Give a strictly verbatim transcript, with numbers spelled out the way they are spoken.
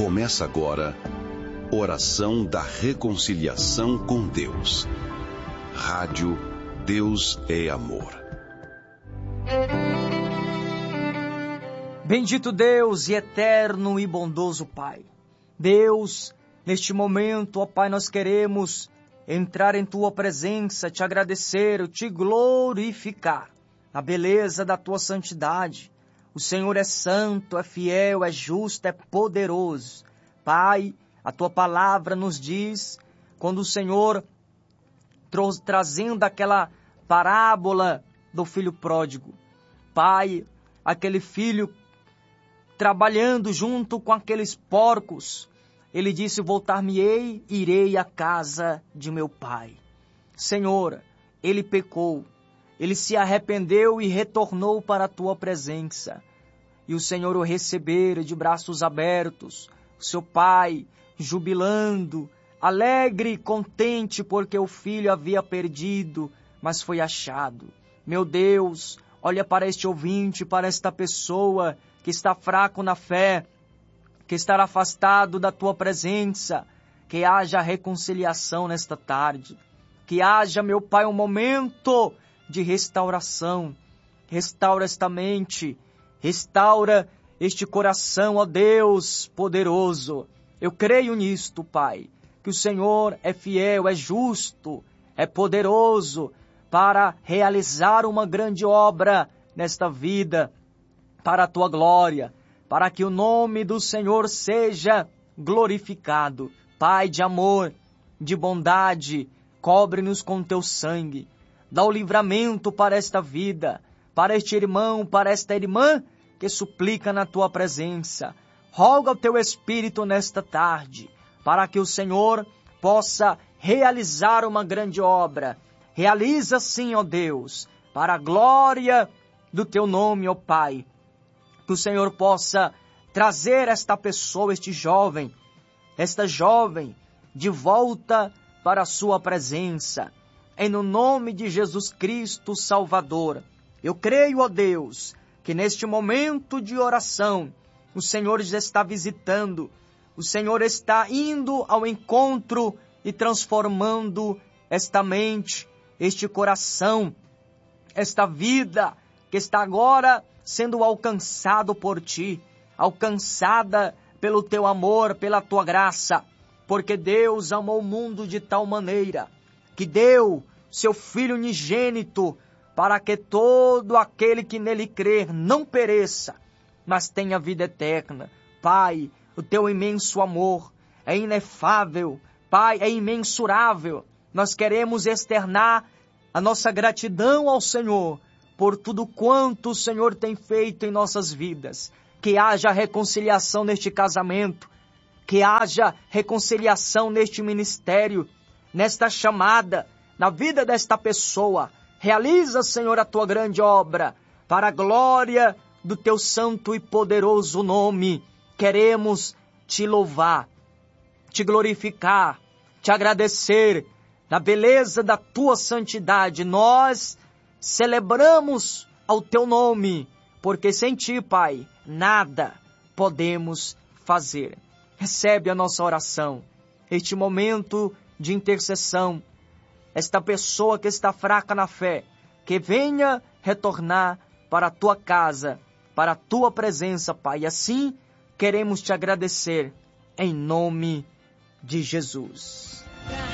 Começa agora, Oração da Reconciliação com Deus. Rádio Deus é Amor. Bendito Deus e eterno e bondoso Pai. Deus, neste momento, ó Pai, nós queremos entrar em Tua presença, Te agradecer, Te glorificar na beleza da Tua santidade. O Senhor é santo, é fiel, é justo, é poderoso. Pai, a Tua palavra nos diz, quando o Senhor trouxe, trazendo aquela parábola do filho pródigo. Pai, aquele filho trabalhando junto com aqueles porcos, ele disse: voltar-me-ei, irei à casa de meu pai. Senhor, ele pecou, ele se arrependeu e retornou para a Tua presença. E o Senhor o recebera de braços abertos, o seu pai jubilando, alegre e contente porque o filho havia perdido, mas foi achado. Meu Deus, olha para este ouvinte, para esta pessoa que está fraco na fé, que está afastado da Tua presença, que haja reconciliação nesta tarde, que haja, meu Pai, um momento de restauração. Restaura esta mente, restaura este coração, ó Deus poderoso. Eu creio nisto, Pai, que o Senhor é fiel, é justo, é poderoso para realizar uma grande obra nesta vida, para a Tua glória, para que o nome do Senhor seja glorificado. Pai de amor, de bondade, cobre-nos com Teu sangue. Dá o livramento para esta vida, para este irmão, para esta irmã que suplica na Tua presença. Roga o Teu Espírito nesta tarde, para que o Senhor possa realizar uma grande obra. Realiza sim, ó Deus, para a glória do Teu nome, ó Pai. Que o Senhor possa trazer esta pessoa, este jovem, esta jovem, de volta para a Sua presença. Em no nome de Jesus Cristo Salvador, eu creio, ó Deus, que neste momento de oração, o Senhor já está visitando, o Senhor está indo ao encontro e transformando esta mente, este coração, esta vida que está agora sendo alcançado por Ti, alcançada pelo Teu amor, pela Tua graça, porque Deus amou o mundo de tal maneira que deu Seu Filho unigênito para que todo aquele que nele crer não pereça, mas tenha vida eterna. Pai, o Teu imenso amor é inefável, Pai, é imensurável. Nós queremos externar a nossa gratidão ao Senhor por tudo quanto o Senhor tem feito em nossas vidas. Que haja reconciliação neste casamento, que haja reconciliação neste ministério, nesta chamada, na vida desta pessoa. Realiza, Senhor, a Tua grande obra, para a glória do Teu santo e poderoso nome. Queremos Te louvar, Te glorificar, Te agradecer, na beleza da Tua santidade. Nós celebramos ao Teu nome, porque sem Ti, Pai, nada podemos fazer. Recebe a nossa oração, este momento de intercessão, esta pessoa que está fraca na fé, que venha retornar para a Tua casa, para a Tua presença, Pai. E assim queremos Te agradecer, em nome de Jesus.